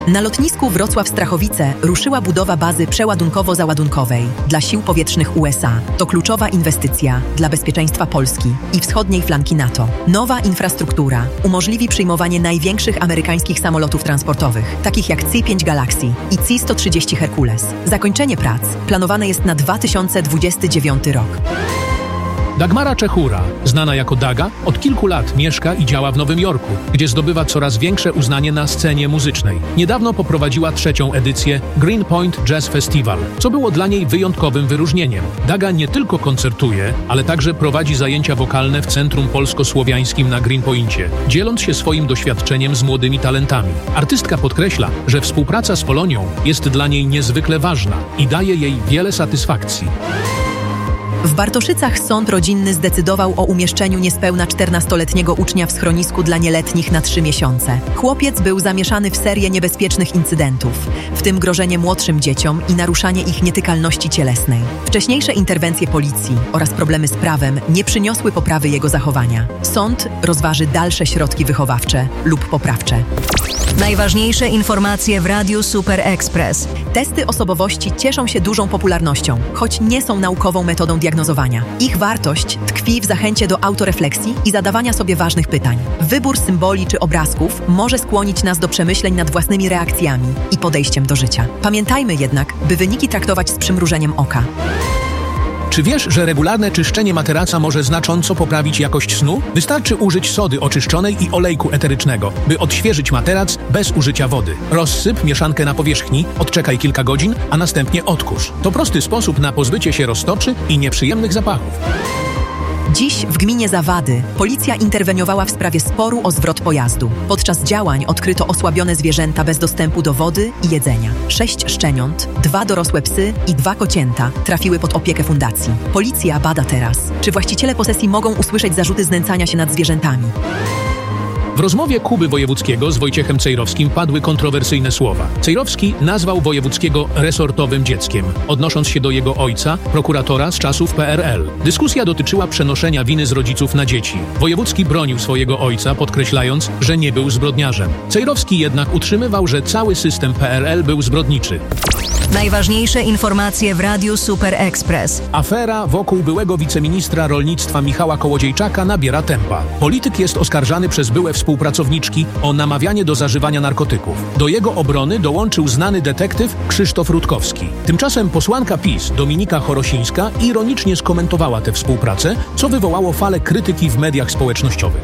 Na lotnisku Wrocław-Strachowice ruszyła budowa bazy przeładunkowo-załadunkowej dla sił powietrznych USA. To kluczowa inwestycja dla bezpieczeństwa Polski i wschodniej flanki NATO. Nowa infrastruktura umożliwi przyjmowanie największych amerykańskich samolotów transportowych, takich jak C-5 Galaxy i C-130 Hercules. Zakończenie prac planowane jest na 2029 rok. Dagmara Czechura, znana jako Daga, od kilku lat mieszka i działa w Nowym Jorku, gdzie zdobywa coraz większe uznanie na scenie muzycznej. Niedawno poprowadziła 3. edycję Greenpoint Jazz Festival, co było dla niej wyjątkowym wyróżnieniem. Daga nie tylko koncertuje, ale także prowadzi zajęcia wokalne w Centrum Polsko-Słowiańskim na Greenpoincie, dzieląc się swoim doświadczeniem z młodymi talentami. Artystka podkreśla, że współpraca z Polonią jest dla niej niezwykle ważna i daje jej wiele satysfakcji. W Bartoszycach sąd rodzinny zdecydował o umieszczeniu niespełna 14-letniego ucznia w schronisku dla nieletnich na 3 miesiące. Chłopiec był zamieszany w serię niebezpiecznych incydentów, w tym grożenie młodszym dzieciom i naruszanie ich nietykalności cielesnej. Wcześniejsze interwencje policji oraz problemy z prawem nie przyniosły poprawy jego zachowania. Sąd rozważy dalsze środki wychowawcze lub poprawcze. Najważniejsze informacje w Radiu Super Express. Testy osobowości cieszą się dużą popularnością, choć nie są naukową metodą diagnozowania. Ich wartość tkwi w zachęcie do autorefleksji i zadawania sobie ważnych pytań. Wybór symboli czy obrazków może skłonić nas do przemyśleń nad własnymi reakcjami i podejściem do życia. Pamiętajmy jednak, by wyniki traktować z przymrużeniem oka. Czy wiesz, że regularne czyszczenie materaca może znacząco poprawić jakość snu? Wystarczy użyć sody oczyszczonej i olejku eterycznego, by odświeżyć materac bez użycia wody. Rozsyp mieszankę na powierzchni, odczekaj kilka godzin, a następnie odkurz. To prosty sposób na pozbycie się roztoczy i nieprzyjemnych zapachów. Dziś w gminie Zawady policja interweniowała w sprawie sporu o zwrot pojazdu. Podczas działań odkryto osłabione zwierzęta bez dostępu do wody i jedzenia. 6 szczeniąt, 2 dorosłe psy i 2 kocięta trafiły pod opiekę fundacji. Policja bada teraz, czy właściciele posesji mogą usłyszeć zarzuty znęcania się nad zwierzętami. W rozmowie Kuby Wojewódzkiego z Wojciechem Cejrowskim padły kontrowersyjne słowa. Cejrowski nazwał Wojewódzkiego resortowym dzieckiem, odnosząc się do jego ojca, prokuratora z czasów PRL. Dyskusja dotyczyła przenoszenia winy z rodziców na dzieci. Wojewódzki bronił swojego ojca, podkreślając, że nie był zbrodniarzem. Cejrowski jednak utrzymywał, że cały system PRL był zbrodniczy. Najważniejsze informacje w Radiu Super Express. Afera wokół byłego wiceministra rolnictwa Michała Kołodziejczaka nabiera tempa. Polityk jest oskarżany przez byłe współpracowniczki o namawianie do zażywania narkotyków. Do jego obrony dołączył znany detektyw Krzysztof Rutkowski. Tymczasem posłanka PiS Dominika Chorosińska ironicznie skomentowała tę współpracę, co wywołało falę krytyki w mediach społecznościowych.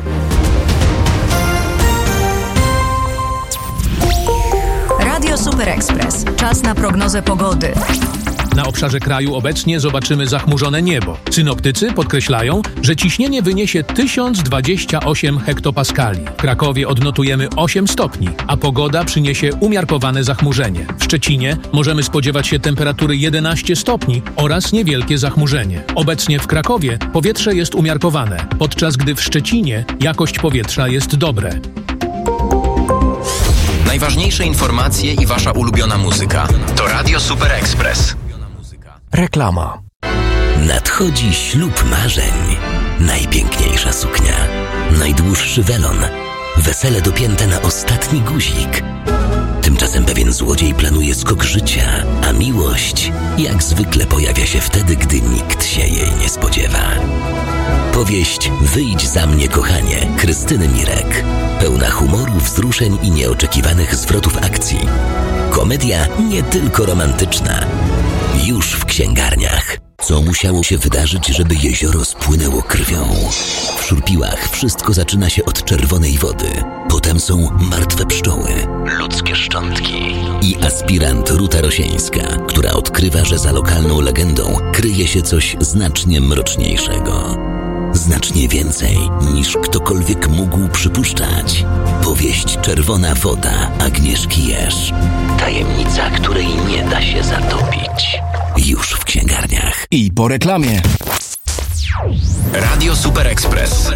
Radio Super Express. Czas na prognozę pogody. Na obszarze kraju obecnie zobaczymy zachmurzone niebo. Synoptycy podkreślają, że ciśnienie wyniesie 1028 hektopaskali. W Krakowie odnotujemy 8 stopni, a pogoda przyniesie umiarkowane zachmurzenie. W Szczecinie możemy spodziewać się temperatury 11 stopni oraz niewielkie zachmurzenie. Obecnie w Krakowie powietrze jest umiarkowane, podczas gdy w Szczecinie jakość powietrza jest dobre. Najważniejsze informacje i wasza ulubiona muzyka. To Radio Super Express. Reklama. Nadchodzi ślub marzeń. Najpiękniejsza suknia. Najdłuższy welon. Wesele dopięte na ostatni guzik. Tymczasem pewien złodziej planuje skok życia, a miłość jak zwykle pojawia się wtedy, gdy nikt się jej nie spodziewa. Powieść Wyjdź za mnie, kochanie, Krystyny Mirek. Pełna humoru, wzruszeń i nieoczekiwanych zwrotów akcji. Komedia nie tylko romantyczna. Już w księgarniach. Co musiało się wydarzyć, żeby jezioro spłynęło krwią? W Szurpiłach wszystko zaczyna się od czerwonej wody. Potem są martwe pszczoły, ludzkie szczątki i aspirant Ruta Rosieńska, która odkrywa, że za lokalną legendą kryje się coś znacznie mroczniejszego. Znacznie więcej niż ktokolwiek mógł przypuszczać. Powieść Czerwona woda Agnieszki Jerz. Tajemnica, której nie da się zatopić. Już w księgarniach. I po reklamie. Radio Super Express.